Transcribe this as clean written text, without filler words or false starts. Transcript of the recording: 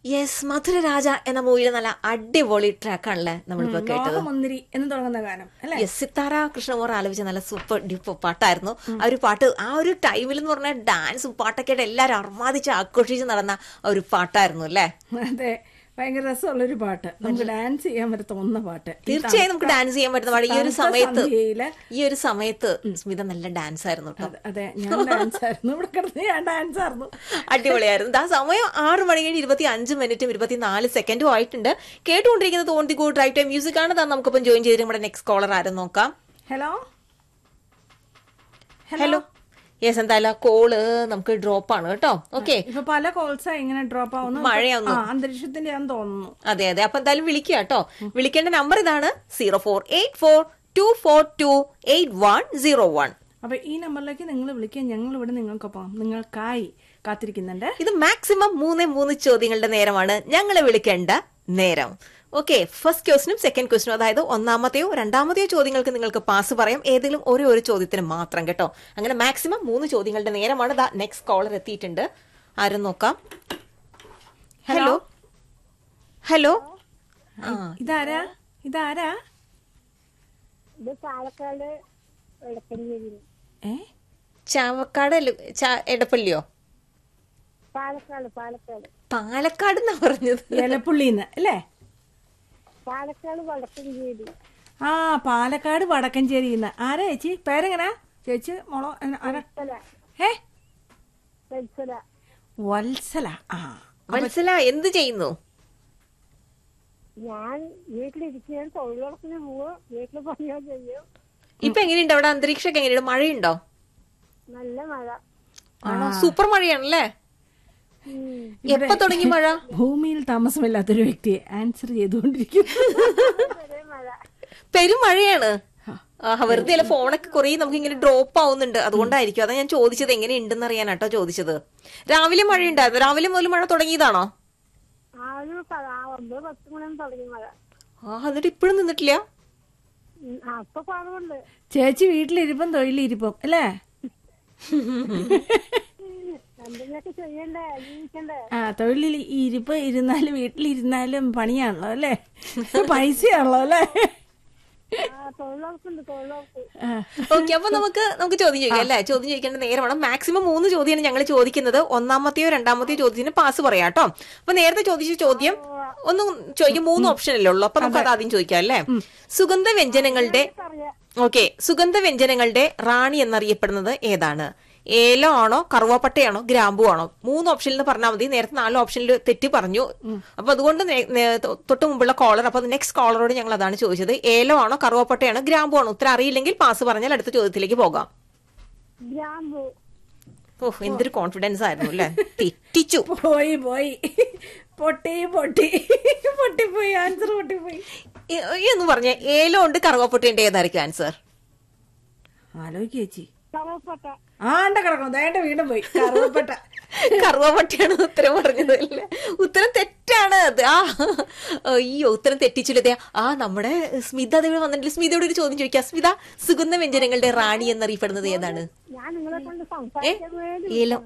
Yes, Madhuraraja എന്ന മൂവിയിലെ നല്ല അടിപൊളി ട്രാക്കാണല്ലേ നമ്മളിപ്പോ കേട്ടത്. എന്ന് തുടങ്ങുന്ന ഗാനം അല്ലേ? യെസ്, സിത്താര കൃഷ്ണകുമാർ ആലപിച്ച നല്ല സൂപ്പർ ഡ്യൂപ്പർ പാട്ടായിരുന്നു. ആ ഒരു പാട്ട് ആ ഒരു ടൈമിൽ എന്ന് പറഞ്ഞാൽ ഡാൻസും പാട്ടൊക്കെ ആയിട്ട് എല്ലാവരും അർമാദിച്ച് ആഘോഷിച്ച് നടന്ന ഒരു പാട്ടായിരുന്നു അല്ലേ? അതെ, ഭയങ്കര രസമുള്ളൊരു പാട്ട്. നമുക്ക് ഡാൻസ് ചെയ്യാൻ പറ്റുന്ന പാട്ട്. തീർച്ചയായും നമുക്ക് ഡാൻസ് ചെയ്യാൻ പറ്റുന്ന പാട്ട്. ഈ ഒരു സമയത്ത് സ്മിത നല്ല ഡാൻസ് ആയിരുന്നു കേട്ടോ. അതെ, ഞാൻ ഡാൻസ് ആയിരുന്നു, ഇവിടെ കിടന്ന് ഞാൻ ഡാൻസ് ആയിരുന്നു. അടിപൊളിയായിരുന്നു. ആ സമയം 6 മണി കഴിഞ്ഞ് 25 മിനിറ്റും 24 സെക്കൻഡും ആയിട്ടുണ്ട്. കേട്ടുകൊണ്ടിരിക്കുന്നത് on the go drive time music ആണ്. നമുക്കിപ്പം ജോയിൻ ചെയ്തിട്ട് നമ്മുടെ നെക്സ്റ്റ് കോളർ ആരും നോക്കാം. Hello hello. യെസ്, എന്തായാലും കോള് നമുക്ക് ഡ്രോപ്പ് ആണ് കേട്ടോ. ഓക്കെ, ഇപ്പൊ പല കോൾസാ ഇങ്ങനെ ഡ്രോപ്പ് ആവുന്നു. മഴയൊന്നും അന്തരീക്ഷത്തിന്റെ ആണെന്ന് തോന്നുന്നു. അതെ അതെ, അപ്പൊ എന്തായാലും വിളിക്കുക കേട്ടോ. വിളിക്കേണ്ട നമ്പർ ഇതാണ് 0484242101. അപ്പൊ ഈ നമ്പറിലേക്ക് നിങ്ങൾ വിളിക്കാൻ ഞങ്ങൾ ഇവിടെ നിങ്ങൾക്കായി കാത്തിരിക്കുന്നുണ്ട്. ഇത് മാക്സിമം 3 ചോദ്യങ്ങളുടെ നേരമാണ് ഞങ്ങളെ വിളിക്കേണ്ട നേരം. ഓക്കെ, ഫസ്റ്റ് ക്വസ്റ്റിനും സെക്കൻഡ് ക്വസ്റ്റിനും, അതായത് ഒന്നാമത്തെയോ രണ്ടാമത്തെയോ ചോദ്യങ്ങൾക്ക് നിങ്ങൾക്ക് പാസ് പറയാം. ഏതെങ്കിലും ഒരു ചോദ്യത്തിന് മാത്രം കേട്ടോ. അങ്ങനെ മാക്സിമം 3 ചോദ്യങ്ങളുടെ നേരമാണ്. നെക്സ്റ്റ് കോളർ എത്തിയിട്ടുണ്ട്. ആരും നോക്കാം. Hello hello. ഇതാരാ? ചാവക്കാട് എടപ്പള്ളിയോ? പാലക്കാട് എന്നാ പറഞ്ഞത്. എലപ്പുള്ളിന്ന് അല്ലേ? പാലക്കാട് വടക്കഞ്ചേരി. ആരാ ചേച്ചി? പേരെങ്ങനാ ചേച്ചി? മോളോ ആരാ? വത്സല. വത്സല എന്ത് ചെയ്യുന്നു? ഞാൻ വീട്ടിലിരിക്കുകയാണ്. തൊഴിലുറപ്പിന് പോവും, വീട്ടിൽ പണിയോ ചെയ്യും. ഇപ്പൊ എങ്ങനെയുണ്ട് അവിടെ അന്തരീക്ഷമൊക്കെ? എങ്ങനെയുണ്ട്? മഴയുണ്ടോ? നല്ല മഴ. ആണോ? സൂപ്പർ മഴയാണല്ലേ? എപ്പോ തുടങ്ങി മഴ? ഭൂമിയിൽ താമസമില്ലാത്തൊരു വ്യക്തിയെ ആൻസർ ചെയ്തുകൊണ്ടിരിക്കുന്നു. പെരുമഴയാണ്. വെറുതെ അല്ല, ഫോണൊക്കെ കുറെ നമുക്ക് ഇങ്ങനെ ഡ്രോപ്പ് ആവുന്നുണ്ട്. അതുകൊണ്ടായിരിക്കും. അതാ ഞാൻ ചോദിച്ചത് എങ്ങനെയുണ്ടെന്ന് അറിയാനാട്ടോ ചോദിച്ചത്. രാവിലെ മഴയുണ്ടായിരുന്നു? രാവിലെ മുതൽ മഴ തുടങ്ങിയതാണോ? എന്നിട്ട് ഇപ്പോഴും നിന്നിട്ടില്ല? ചേച്ചി വീട്ടിലിരിപ്പം തൊഴിലിരിപ്പം അല്ലേ? തൊഴിലിൽ ഇരിപ്പ് ഇരുന്നാലും വീട്ടിലിരുന്നാലും പണിയാണല്ലോ അല്ലേ? പൈസയാണല്ലോ അല്ലേ? ഓക്കെ, അപ്പൊ നമുക്ക് ചോദ്യം ചോദിക്കാം അല്ലേ? ചോദ്യം ചോദിക്കേണ്ട നേരമാണ്. മാക്സിമം 3 ചോദ്യമാണ് ഞങ്ങൾ ചോദിക്കുന്നത്. ഒന്നാമത്തെയോ രണ്ടാമത്തെയോ ചോദ്യത്തിന് പാസ് പറയാം കേട്ടോ. അപ്പൊ നേരത്തെ ചോദിച്ച ചോദ്യം ഒന്നും ചോദിക്കാം. 3 ഓപ്ഷൻ അല്ലേ ഉള്ളൂ. അപ്പൊ നമുക്ക് അത് ആദ്യം ചോദിക്കാം അല്ലേ? സുഗന്ധവ്യഞ്ജനങ്ങളുടെ റാണി എന്നറിയപ്പെടുന്നത് ഏതാണ്? ഏലം ആണോ, കറുവാപ്പട്ടയാണോ, ഗ്രാമ്പു ആണോ? 3 ഓപ്ഷനിൽ നിന്ന് പറഞ്ഞാൽ മതി. നേരത്തെ 4 ഓപ്ഷനിൽ തെറ്റി പറഞ്ഞു. അപ്പൊ അതുകൊണ്ട് തൊട്ട് മുമ്പുള്ള കോളർ, അപ്പൊ നെക്സ്റ്റ് കോളറോട് ഞങ്ങൾ അതാണ് ചോദിച്ചത്. ഏലം ആണോ, കറുവാപ്പട്ടയാണോ, ഗ്രാമ്പു ആണോ? ഉത്തരം അറിയില്ലെങ്കിൽ പാസ് പറഞ്ഞാൽ അടുത്ത ചോദ്യത്തിലേക്ക് പോകാം. ഓഹ്, എന്തൊരു കോൺഫിഡൻസ് ആയിരുന്നു അല്ലേ? തെറ്റിച്ചു. പോയി പൊട്ടിപ്പോയി. ആൻസർ പൊട്ടിപ്പോയി എന്ന് പറഞ്ഞ ഏലം ഉണ്ട്, കറുവാപ്പട്ടയുണ്ട്, ഏതായിരിക്കും ആൻസർ? ആലോചിക്ക് ചേച്ചി. കിടക്കണം വീണ്ടും പോയി. കറുവാപ്പട്ടയാണ് ഉത്തരം പറഞ്ഞത് അല്ലേ? ഉത്തരം തെറ്റാണ്. അയ്യോ, ഉത്തരം തെറ്റിച്ചില്ലേ? നമ്മുടെ സ്മിത ദേവി വന്നിട്ടില്ല. സ്മിതയോട് ഒരു ചോദ്യം ചോദിക്കാം. സ്മിത, സുഗന്ധവ്യഞ്ജനങ്ങളുടെ റാണി എന്നറിയപ്പെടുന്നത് ഏതാണ്? ഞാൻ നിങ്ങളെ കൊണ്ട് ഏലം